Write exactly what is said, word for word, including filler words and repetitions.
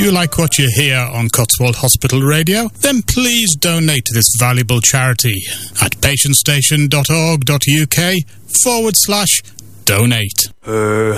you like what you hear on Cotswold Hospital Radio? Then please donate to this valuable charity at patientstation.org.uk forward slash donate. Uh.